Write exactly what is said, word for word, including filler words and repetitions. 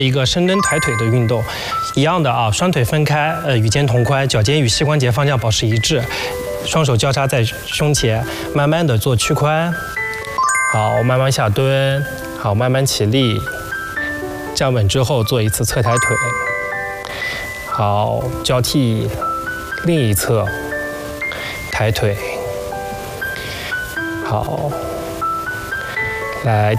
一个深蹲抬腿的运动，一样的啊，双腿分开，呃，与肩同宽，脚尖与膝关节方向保持一致，双手交叉在胸前，慢慢的做屈髋，好，慢慢下蹲，好，慢慢起立，站稳之后做一次侧抬腿，好，交替另一侧抬腿，好，来。